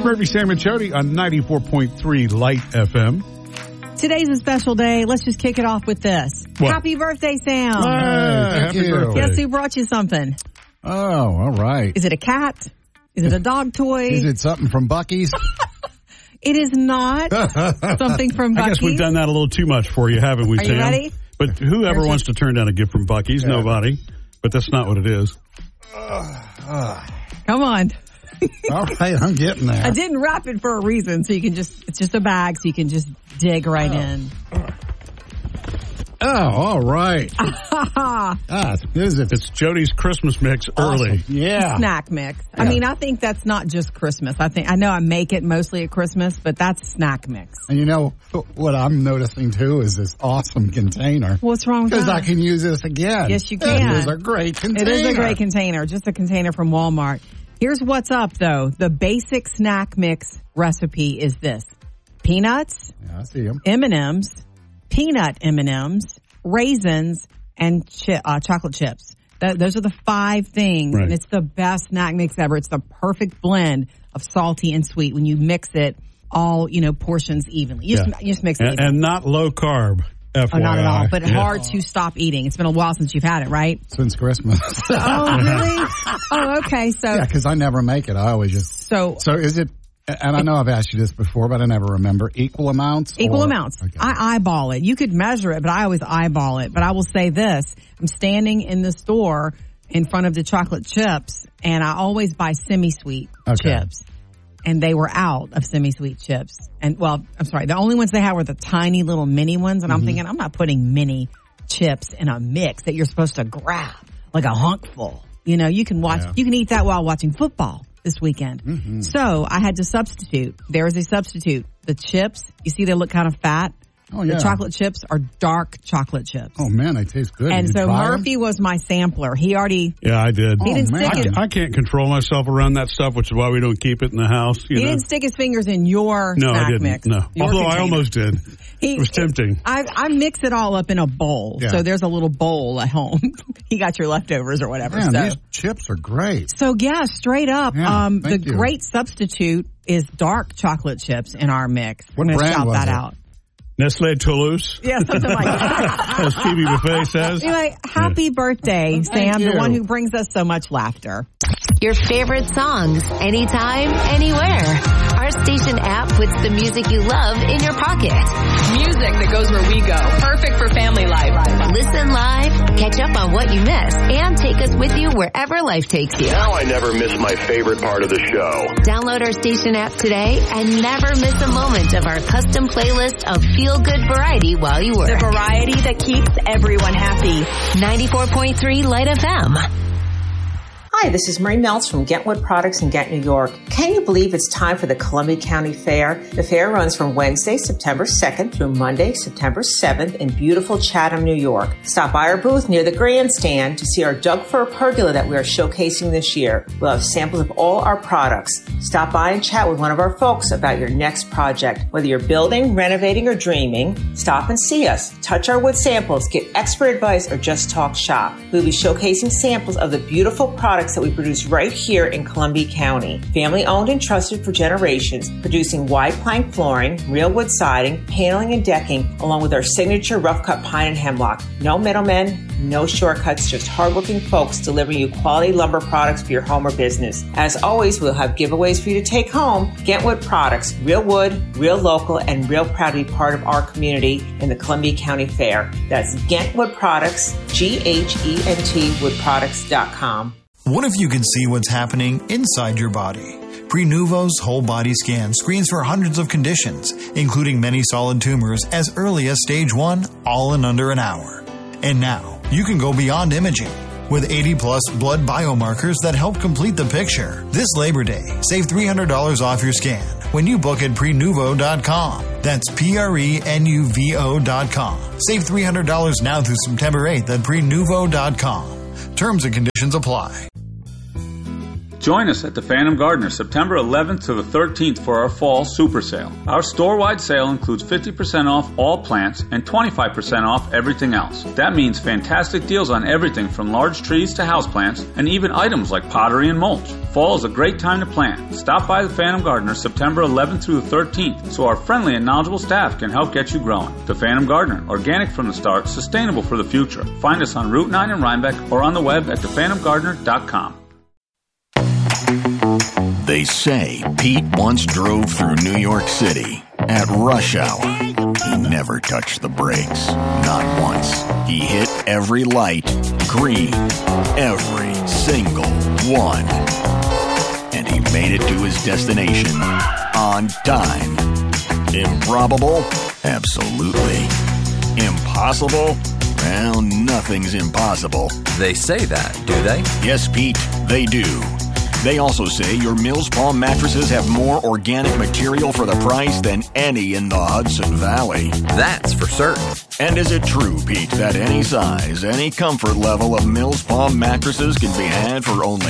Murphy, Sam, and Jody on 94.3 Light FM. Today's a special day. Let's just kick it off with this. What? Happy birthday, Sam. Happy birthday. Guess who brought you something? Oh, all right. Is it a cat? Is it a dog toy? Is it something from Buc-ee's? It is not something from Buc-ee's. I guess we've done that a little too much for you, haven't we, Are Sam? you ready? But whoever wants to turn down a gift from Buc-ee's? Yeah. Nobody. But that's not what it is. Come on. All right, I'm getting there. I didn't wrap it for a reason, so you can it's just a bag, so you can just dig right in. Oh, all right. This is It's Jody's Christmas mix early. awesome. Yeah. Snack mix. Yeah. I mean, I think that's not just Christmas. I know I make it mostly at Christmas, but that's snack mix. And you know, what I'm noticing, too, is this awesome container. What's wrong with Because that? I can use this again. Yes, you can. It is a great container. It is a great container, just a container from Walmart. Here's what's up, though. The basic snack mix recipe is this. Peanuts, Yeah, I see them. M&Ms, peanut M&Ms, raisins, and chocolate chips. Those are the 5 things, Right. and it's the best snack mix ever. It's the perfect blend of salty and sweet when you mix it all, portions evenly. You just mix it evenly. And not low carb, FYI. Oh, not at all, but Yeah. hard to stop eating. It's been a while since you've had it, right? Since Christmas. Oh, really? Oh, okay. So, Yeah, because I never make it. I always just... so So is it... And I know I've asked you this before, but I never remember. Equal amounts? equal or- amounts. Okay. I eyeball it. You could measure it, but I always eyeball it. But I will say this. I'm standing in the store in front of the chocolate chips, and I always buy semi-sweet Okay. chips. And they were out of semi-sweet chips. And, well, I'm sorry. The only ones they had were the tiny little mini ones. And I'm thinking, I'm not putting mini chips in a mix that you're supposed to grab like a hunkful. You can watch, Yeah. you can eat that while watching football this weekend. So I had to substitute. There is a substitute. The chips, you see they look kind of fat. Oh, yeah. The chocolate chips are dark chocolate chips. Oh, man, they taste good. And You so try 'em? Murphy was my sampler. He already, Yeah, I did. he didn't man. stick his, I can't control myself around that stuff, which is why we don't keep it in the house. he didn't stick his fingers in your No, snack I didn't. mix. No. Your Although I container. almost did. It was tempting. I mix it all up in a bowl. Yeah. So there's a little bowl at home. He got your leftovers or whatever. Man, so. these chips are great. So yeah, straight up, Yeah, the thank you. great substitute is dark chocolate chips in our mix. What I'm going to brand shout was that it? out. Nestle Toulouse, Yeah, something like that. as Phoebe Buffet says. Anyway, happy birthday, Sam, you. the one who brings us so much laughter. Your favorite songs, anytime, anywhere. Our station app puts the music you love in your pocket. Music that goes where we go. Perfect for family life. Listen live, catch up on what you missed, and take us with you wherever life takes you. Now I never miss my favorite part of the show. Download our station app today and never miss a moment of our custom playlist of feel-good variety while you work. The variety that keeps everyone happy. 94.3 Light FM. Hi, this is Marie Meltz from Gentwood Products in Ghent, New York. Can you believe it's time for the Columbia County Fair? The fair runs from Wednesday, September 2nd through Monday, September 7th in beautiful Chatham, New York. Stop by our booth near the grandstand to see our Doug Fir pergola that we are showcasing this year. We'll have samples of all our products. Stop by and chat with one of our folks about your next project. Whether you're building, renovating, or dreaming, stop and see us. Touch our wood samples, get expert advice, or just talk shop. We'll be showcasing samples of the beautiful products that we produce right here in Columbia County. Family owned and trusted for generations, producing wide plank flooring, real wood siding, paneling, and decking, along with our signature rough cut pine and hemlock. No middlemen, no shortcuts, just hardworking folks delivering you quality lumber products for your home or business. As always, we'll have giveaways for you to take home. Gentwood Products, real wood, real local, and real proud to be part of our community in the Columbia County Fair. That's Gentwood Products, G-H-E-N-T woodproducts.com. What if you could see what's happening inside your body? Prenuvo's whole body scan screens for hundreds of conditions, including many solid tumors as early as stage 1, all in under an hour. And now, you can go beyond imaging with 80-plus blood biomarkers that help complete the picture. This Labor Day, save $300 off your scan when you book at Prenuvo.com. That's Prenuvo.com. Save $300 now through September 8th at Prenuvo.com. Terms and conditions apply. Join us at the Phantom Gardener September 11th to the 13th for our fall super sale. Our store-wide sale includes 50% off all plants and 25% off everything else. That means fantastic deals on everything from large trees to houseplants and even items like pottery and mulch. Fall is a great time to plant. Stop by the Phantom Gardener September 11th through the 13th so our friendly and knowledgeable staff can help get you growing. The Phantom Gardener, organic from the start, sustainable for the future. Find us on Route 9 in Rhinebeck or on the web at thephantomgardener.com. They say Pete once drove through New York City at rush hour. He never touched the brakes, not once. He hit every light green, every single one. And he made it to his destination on time. Improbable? Absolutely. Impossible? Well, nothing's impossible. They say that, do they? Yes, Pete, they do. They also say your Mills Palm mattresses have more organic material for the price than any in the Hudson Valley. That's for certain. And is it true, Pete, that any size, any comfort level of Mills Palm mattresses can be had for only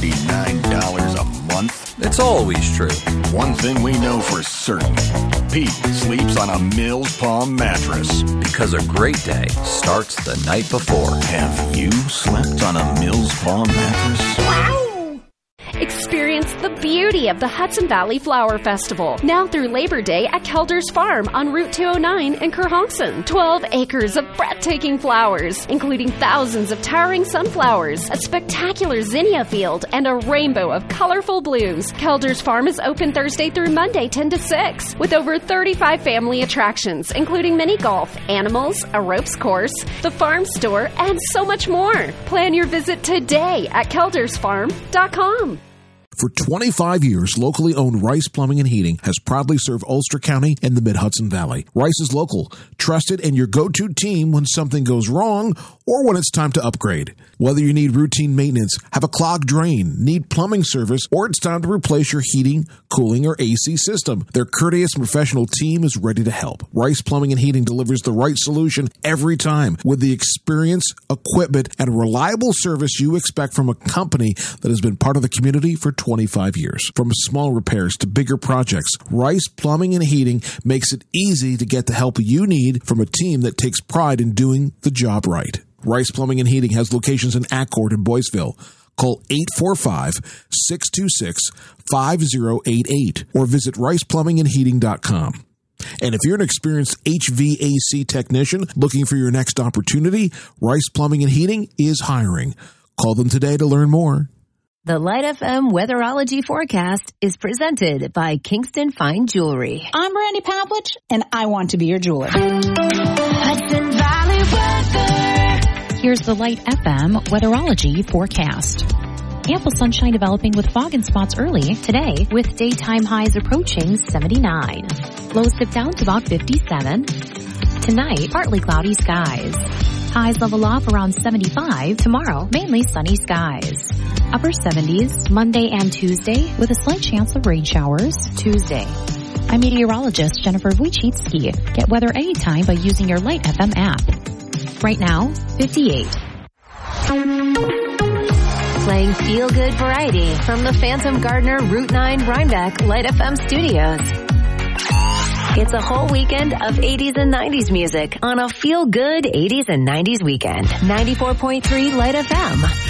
$99 a month? It's always true. One thing we know for certain. Pete sleeps on a Mills Palm mattress. Because a great day starts the night before. Have you slept on a Mills Palm mattress? Wow! Experience the beauty of the Hudson Valley Flower Festival, now through Labor Day at Kelder's Farm on Route 209 in Kerhonkson. 12 acres of breathtaking flowers, including thousands of towering sunflowers, a spectacular zinnia field, and a rainbow of colorful blooms. Kelder's Farm is open Thursday through Monday 10 to 6, with over 35 family attractions, including mini golf, animals, a ropes course, the farm store, and so much more. Plan your visit today at keldersfarm.com. For 25 years, locally owned Rice Plumbing and Heating has proudly served Ulster County and the Mid-Hudson Valley. Rice is local, trusted, and your go-to team when something goes wrong or when it's time to upgrade. Whether you need routine maintenance, have a clogged drain, need plumbing service, or it's time to replace your heating, cooling, or AC system, their courteous and professional team is ready to help. Rice Plumbing and Heating delivers the right solution every time with the experience, equipment, and reliable service you expect from a company that has been part of the community for 25 years. From small repairs to bigger projects, Rice Plumbing and Heating makes it easy to get the help you need from a team that takes pride in doing the job right. Rice Plumbing and Heating has locations in Accord and Boyceville. Call 845-626-5088 or visit riceplumbingandheating.com. And if you're an experienced HVAC technician looking for your next opportunity, Rice Plumbing and Heating is hiring. Call them today to learn more. The Light FM Weatherology Forecast is presented by Kingston Fine Jewelry. I'm Brandy Pavlich, and I want to be your jeweler. Hudson Valley weather. Here's the Light FM Weatherology Forecast. Ample sunshine developing with fog and spots early today with daytime highs approaching 79. Lows dip down to about 57. Tonight, partly cloudy skies. Highs level off around 75. Tomorrow, mainly sunny skies. Upper 70s Monday and Tuesday with a slight chance of rain showers Tuesday. I'm meteorologist Jennifer Wojcicki. Get weather anytime by using your Light FM app. Right now, 58. Playing feel-good variety from the Phantom Gardener Route 9 Rhinebeck Light FM studios. It's a whole weekend of 80s and 90s music on a feel-good 80s and 90s weekend. 94.3 Light FM.